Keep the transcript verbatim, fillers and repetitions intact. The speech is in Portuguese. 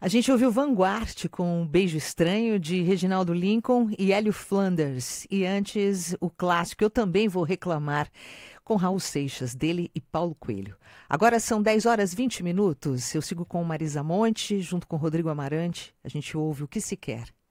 A gente ouviu Vanguard com Um Beijo Estranho, de Reginaldo Lincoln e Hélio Flanders. E antes, o clássico Eu Também Vou Reclamar, com Raul Seixas, dele e Paulo Coelho. Agora são dez horas e vinte minutos. Eu sigo com Marisa Monte, junto com Rodrigo Amarante. A gente ouve O Que Se Quer.